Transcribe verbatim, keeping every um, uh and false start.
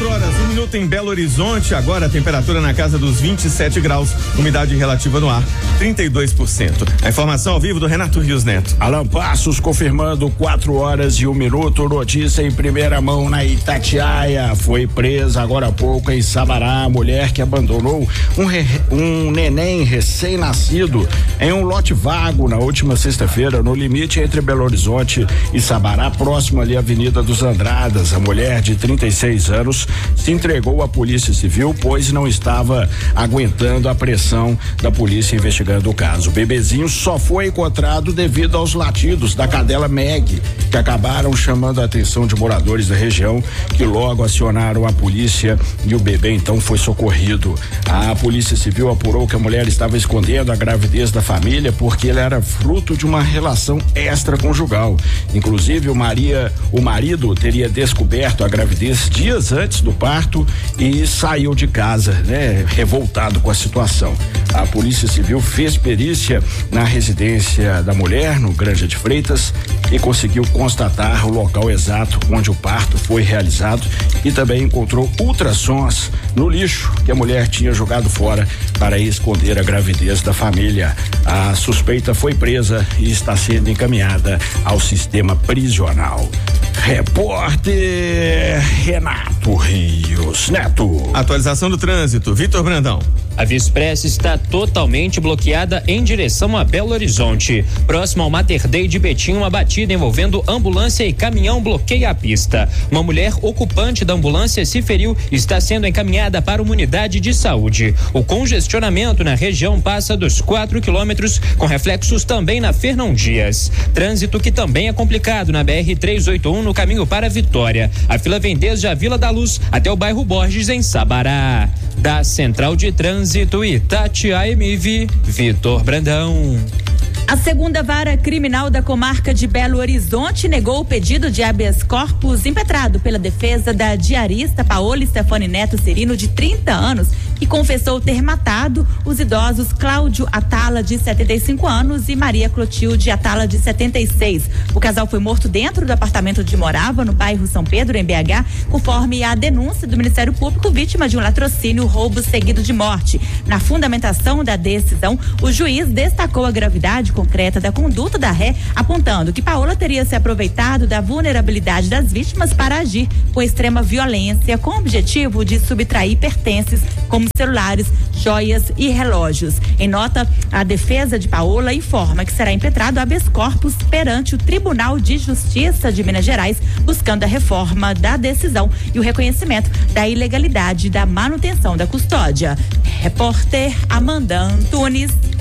quatro horas, um minuto em Belo Horizonte. Agora a temperatura na casa dos vinte e sete graus, umidade relativa no ar, trinta e dois por cento. A informação ao vivo do Renato Rios Neto. Alan Passos confirmando quatro horas e um minuto. Notícia em primeira mão na Itatiaia. Foi presa agora há pouco em Sabará a mulher que abandonou um, re, um neném recém-nascido em um lote vago na última sexta-feira, no limite entre Belo Horizonte e Sabará, próximo ali à Avenida dos Andradas. A mulher de trinta e seis anos se entregou à Polícia Civil, pois não estava aguentando a pressão da polícia investigando o caso. O bebezinho só foi encontrado devido aos latidos da cadela Meg, que acabaram chamando a atenção de moradores da região, que logo acionaram a polícia e o bebê então foi socorrido. A Polícia Civil apurou que a mulher estava escondendo a gravidez da família porque ela era fruto de uma relação extraconjugal. Inclusive o Maria, o marido teria descoberto a gravidez dias antes do parto e saiu de casa, né, revoltado com a situação. A Polícia Civil fez perícia na residência da mulher, no Granja de Freitas, e conseguiu constatar o local exato onde o parto foi realizado e também encontrou ultrassons no lixo que a mulher tinha jogado fora para esconder a gravidez da família. A suspeita foi presa e está sendo encaminhada ao sistema prisional. Repórter Renato Rios Neto. Atualização do trânsito, Vitor Brandão. A Via Expressa está totalmente bloqueada em direção a Belo Horizonte. Próximo ao Mater Dei de Betim, uma batida envolvendo ambulância e caminhão bloqueia a pista. Uma mulher ocupante da ambulância se feriu e está sendo encaminhada para uma unidade de saúde. O congestionamento na região passa dos quatro quilômetros, com reflexos também na Fernão Dias. Trânsito que também é complicado na B R trezentos e oitenta e um no caminho para Vitória. A fila vem desde a Vila da Luz até o bairro Borges, em Sabará. Da Central de Trânsito Itatiaia M V, Vitor Brandão. A segunda vara criminal da comarca de Belo Horizonte negou o pedido de habeas corpus impetrado pela defesa da diarista Paola Stefani Neto Serino, de trinta anos, que confessou ter matado os idosos Cláudio Atala, de setenta e cinco anos, e Maria Clotilde Atala, de setenta e seis. O casal foi morto dentro do apartamento onde morava, no bairro São Pedro, em B H, conforme a denúncia do Ministério Público, vítima de um latrocínio, roubo seguido de morte. Na fundamentação da decisão, o juiz destacou a gravidade concreta da conduta da ré, apontando que Paola teria se aproveitado da vulnerabilidade das vítimas para agir com extrema violência, com o objetivo de subtrair pertences como celulares, joias e relógios. Em nota, a defesa de Paola informa que será impetrado habeas corpus perante o Tribunal de Justiça de Minas Gerais, buscando a reforma da decisão e o reconhecimento da ilegalidade da manutenção da custódia. Repórter Amanda Antunes.